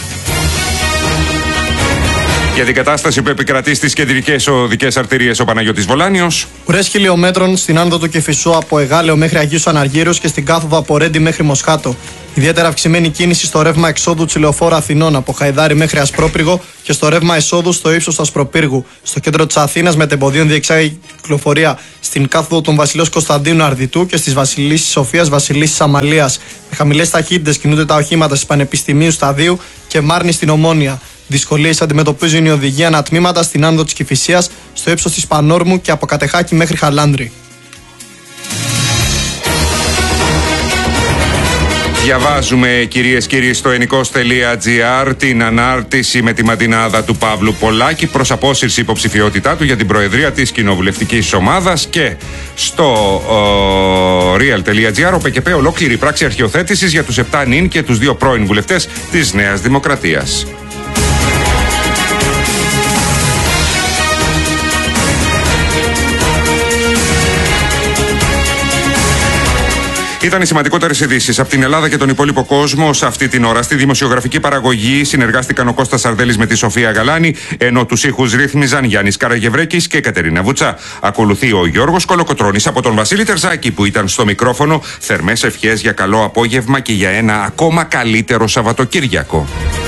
Για την κατάσταση που επικρατεί στις κεντρικές οδικές αρτηρίες, ο Παναγιώτης Βολάνιος. Ουρές χιλιόμετρων στην άνοδο του Κηφισού από Εγάλεο μέχρι Αγίους Αναργύρους και στην κάθοδο από Ρέντι μέχρι Μοσχάτο. Ιδιαίτερα αυξημένη κίνηση στο ρεύμα εξόδου Τσιλεοφόρου Αθηνών από Χαϊδάρι μέχρι Ασπρόπυργο και στο ρεύμα εισόδου στο ύψος του Ασπροπύργου. Στο κέντρο της Αθήνας μετεμποδίων διεξάγει κυκλοφορία στην κάθοδο των Βασιλέως Κωνσταντίνου Αρδιτού και στις Βασιλίσσης Σοφίας Βασιλίσσης Αμαλίας. Με χαμηλές ταχύτητες κινούνται τα οχήματα στις Πανεπιστημίου Σταδίου και Μάρνη στην Ομόνια. Δυσκολίες αντιμετωπίζουν οι οδηγοί ανατμήματα στην άνοδο της Κηφισίας, στο ύψος της Πανόρμου και από Κατεχάκη μέχρι Χαλάνδρη. Διαβάζουμε, κυρίες και κύριοι, στο ενικός.gr την ανάρτηση με τη μαντινάδα του Παύλου Πολάκη προς απόσυρση υποψηφιότητά του για την προεδρία της κοινοβουλευτικής ομάδας, και στο real.gr ο ΠΚΠ ολόκληρη πράξη αρχιοθέτησης για τους 7 νυν και τους 2 πρώην βουλευτές της Νέας Δημοκρατίας. Ήταν οι σημαντικότερες ειδήσεις από την Ελλάδα και τον υπόλοιπο κόσμο σε αυτή την ώρα. Στη δημοσιογραφική παραγωγή συνεργάστηκαν ο Κώστας Σαρδέλης με τη Σοφία Γαλάνη, ενώ τους ήχους ρύθμιζαν Γιάννης Καραγευρέκης και Κατερίνα Βουτσά. Ακολουθεί ο Γιώργος Κολοκοτρώνης. Από τον Βασίλη Τερζάκη που ήταν στο μικρόφωνο, θερμές ευχές για καλό απόγευμα και για ένα ακόμα καλύτερο Σαββατοκύριακο.